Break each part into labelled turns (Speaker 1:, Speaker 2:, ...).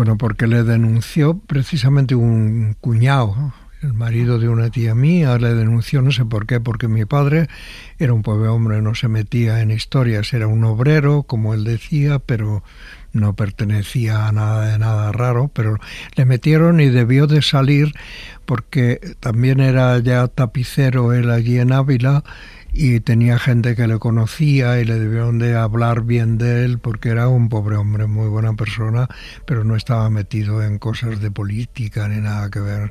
Speaker 1: Bueno, porque le denunció precisamente un cuñado, el marido de una tía mía, le denunció, no sé por qué, porque mi padre era un pobre hombre, no se metía en historias, era un obrero, como él decía, pero no pertenecía a nada de nada raro, pero le metieron y debió de salir porque también era ya tapicero él allí en Ávila y tenía gente que le conocía y le debieron de hablar bien de él porque era un pobre hombre, muy buena persona, pero no estaba metido en cosas de política ni nada que ver.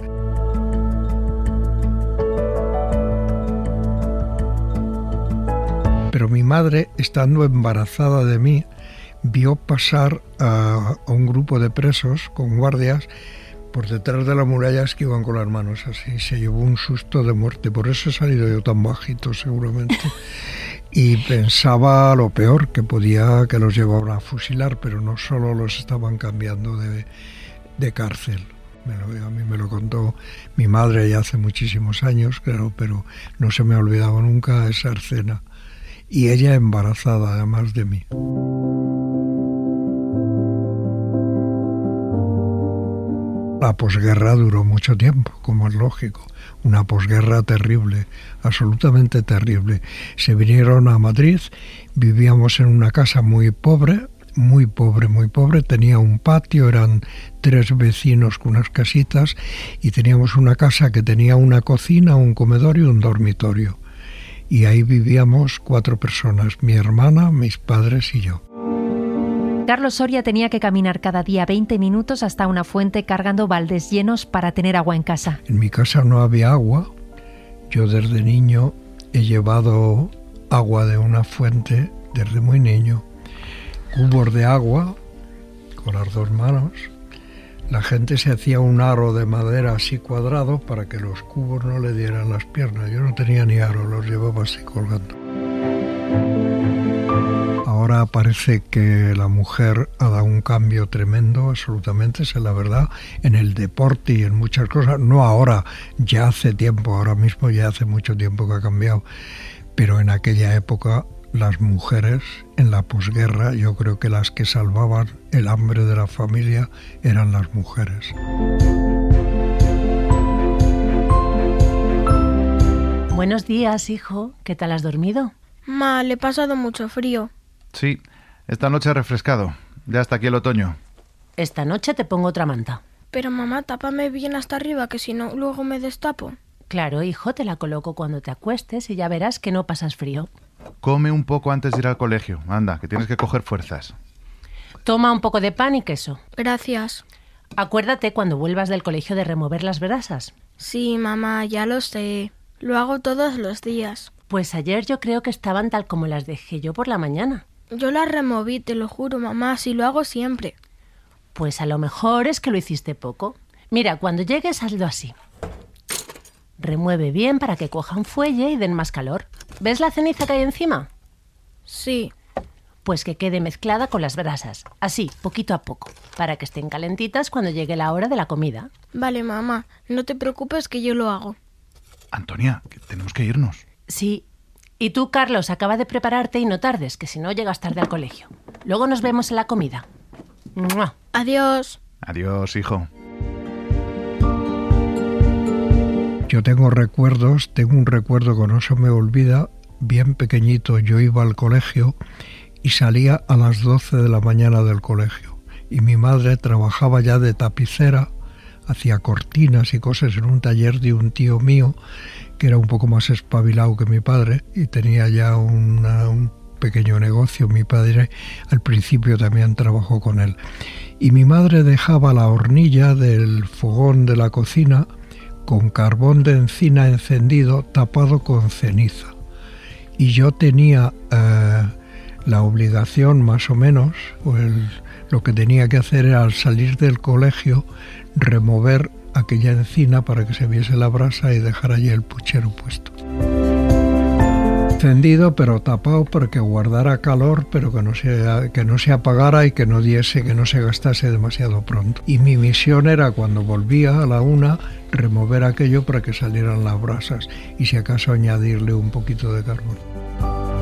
Speaker 1: Pero mi madre, estando embarazada de mí, vio pasar a un grupo de presos con guardias por detrás de las murallas que iban con las manos así. Se llevó un susto de muerte. Por eso he salido yo tan bajito seguramente. Y pensaba lo peor, que podía que los llevaban a fusilar, pero no solo los estaban cambiando de cárcel. A mí me lo contó mi madre ya hace muchísimos años, claro, pero no se me ha olvidado nunca esa escena. Y ella embarazada, además de mí. La posguerra duró mucho tiempo, como es lógico. Una posguerra terrible, absolutamente terrible. Se vinieron a Madrid, vivíamos en una casa muy pobre, muy pobre, muy pobre. Tenía un patio, eran 3 vecinos con unas casitas y teníamos una casa que tenía una cocina, un comedor y un dormitorio. Y ahí vivíamos 4 personas, mi hermana, mis padres y yo.
Speaker 2: Carlos Soria tenía que caminar cada día 20 minutos hasta una fuente cargando baldes llenos para tener agua en casa.
Speaker 1: En mi casa no había agua. Yo desde niño he llevado agua de una fuente desde muy niño. Cubos de agua con las 2 manos. La gente se hacía un aro de madera así cuadrado para que los cubos no le dieran las piernas. Yo no tenía ni aro, los llevaba así colgando. Ahora parece que la mujer ha dado un cambio tremendo, absolutamente, esa es la verdad, en el deporte y en muchas cosas. No ahora, ya hace tiempo, ahora mismo ya hace mucho tiempo que ha cambiado. Pero en aquella época las mujeres, en la posguerra, yo creo que las que salvaban el hambre de la familia eran las mujeres.
Speaker 2: Buenos días, hijo. ¿Qué tal has dormido?
Speaker 3: Ma, le he pasado mucho frío.
Speaker 4: Sí, esta noche ha refrescado. Ya está aquí el otoño.
Speaker 2: Esta noche te pongo otra manta.
Speaker 3: Pero mamá, tápame bien hasta arriba, que si no, luego me destapo.
Speaker 2: Claro, hijo, te la coloco cuando te acuestes y ya verás que no pasas frío.
Speaker 4: Come un poco antes de ir al colegio. Anda, que tienes que coger fuerzas.
Speaker 2: Toma un poco de pan y queso.
Speaker 3: Gracias.
Speaker 2: Acuérdate cuando vuelvas del colegio de remover las brasas.
Speaker 3: Sí, mamá, ya lo sé. Lo hago todos los días.
Speaker 2: Pues ayer yo creo que estaban tal como las dejé yo por la mañana.
Speaker 3: Yo las removí, te lo juro, mamá, si lo hago siempre.
Speaker 2: Pues a lo mejor es que lo hiciste poco. Mira, cuando llegues hazlo así. Remueve bien para que cojan fuelle y den más calor. ¿Ves la ceniza que hay encima?
Speaker 3: Sí.
Speaker 2: Pues que quede mezclada con las brasas, así, poquito a poco, para que estén calentitas cuando llegue la hora de la comida.
Speaker 3: Vale, mamá, no te preocupes que yo lo hago.
Speaker 4: Antonia, que tenemos que irnos.
Speaker 2: Sí. Y tú, Carlos, acaba de prepararte y no tardes, que si no llegas tarde al colegio. Luego nos vemos en la comida. ¡Mua!
Speaker 3: Adiós.
Speaker 4: Adiós, hijo.
Speaker 1: Yo tengo un recuerdo que no se me olvida, bien pequeñito. Yo iba al colegio y salía a las 12 de la mañana del colegio. Y mi madre trabajaba ya de tapicera, hacía cortinas y cosas en un taller de un tío mío, que era un poco más espabilado que mi padre y tenía ya un pequeño negocio. Mi padre al principio también trabajó con él. Y mi madre dejaba la hornilla del fogón de la cocina con carbón de encina encendido tapado con ceniza. Y yo tenía la obligación más o menos, lo que tenía que hacer era al salir del colegio remover aquella encina para que se viese la brasa y dejar allí el puchero puesto. Encendido pero tapado para que guardara calor, pero que no se apagara y que no se gastase demasiado pronto. Y mi misión era, cuando volvía a la 1, remover aquello para que salieran las brasas y si acaso añadirle un poquito de carbón.